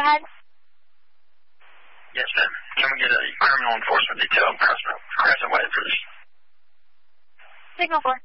ahead. Yes, ma'am. Can we get a criminal enforcement detail in Crescent Way, please? Signal 4.